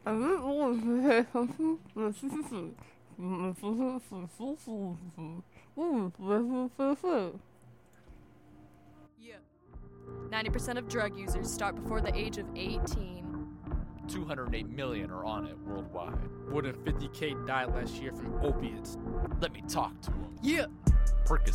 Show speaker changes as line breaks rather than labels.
Yeah. 90% of drug users start before the age of 18.
208 million are on it worldwide.
More than 50K died last year from opiates.
Let me talk to them.
Yeah.
Percocet.